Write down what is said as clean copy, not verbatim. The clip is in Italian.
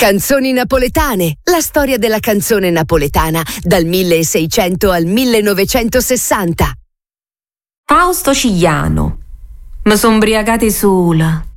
Canzoni napoletane, la storia della canzone napoletana dal 1600 al 1960. Fausto Cigliano, mi son briagate sola.